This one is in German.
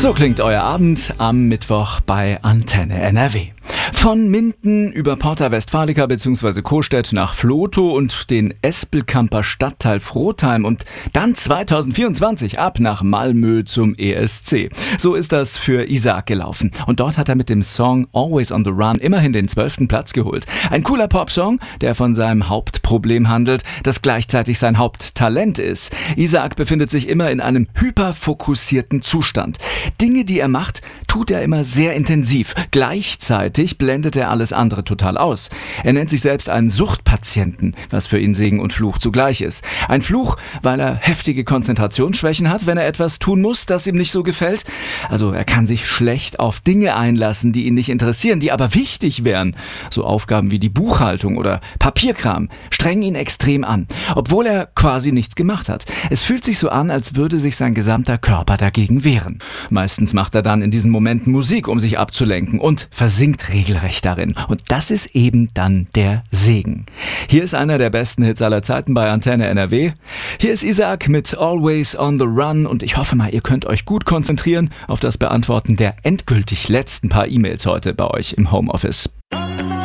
So klingt euer Abend am Mittwoch bei Antenne NRW. Von Minden über Porta Westfalica bzw. Costedt nach Vlotho und den Espelkamper Stadtteil Frotheim und dann 2024 ab nach Malmö zum ESC. So ist das für Isaac gelaufen. Und dort hat er mit dem Song Always on the Run immerhin den 12. Platz geholt. Ein cooler Popsong, der von seinem Hauptproblem handelt, das gleichzeitig sein Haupttalent ist. Isaac befindet sich immer in einem hyperfokussierten Zustand. Dinge, die er macht, tut er immer sehr intensiv. Gleichzeitig blendet er alles andere total aus. Er nennt sich selbst einen Suchtpatienten, was für ihn Segen und Fluch zugleich ist. Ein Fluch, weil er heftige Konzentrationsschwächen hat, wenn er etwas tun muss, das ihm nicht so gefällt. Also er kann sich schlecht auf Dinge einlassen, die ihn nicht interessieren, die aber wichtig wären. So Aufgaben wie die Buchhaltung oder Papierkram strengen ihn extrem an, obwohl er quasi nichts gemacht hat. Es fühlt sich so an, als würde sich sein gesamter Körper dagegen wehren. Meistens macht er dann in diesen Momenten Musik, um sich abzulenken und versinkt regelrecht darin. Und das ist eben dann der Segen. Hier ist einer der besten Hits aller Zeiten bei Antenne NRW. Hier ist Isaac mit Always on the Run und ich hoffe mal, ihr könnt euch gut konzentrieren auf das Beantworten der endgültig letzten paar E-Mails heute bei euch im Homeoffice.